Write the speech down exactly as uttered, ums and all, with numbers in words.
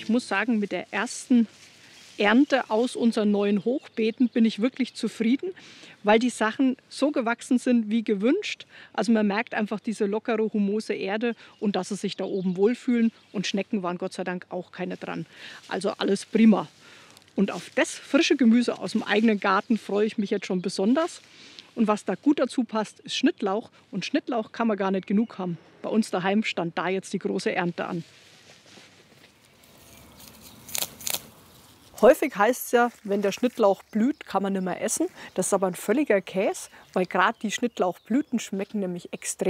Ich muss sagen, mit der ersten Ernte aus unseren neuen Hochbeeten bin ich wirklich zufrieden, weil die Sachen so gewachsen sind wie gewünscht. Also man merkt einfach diese lockere, humose Erde und dass sie sich da oben wohlfühlen. Und Schnecken waren Gott sei Dank auch keine dran. Also alles prima. Und auf das frische Gemüse aus dem eigenen Garten freue ich mich jetzt schon besonders. Und was da gut dazu passt, ist Schnittlauch. Und Schnittlauch kann man gar nicht genug haben. Bei uns daheim stand da jetzt die große Ernte an. Häufig heißt es ja, wenn der Schnittlauch blüht, kann man nicht mehr essen. Das ist aber ein völliger Käse, weil gerade die Schnittlauchblüten schmecken nämlich extrem.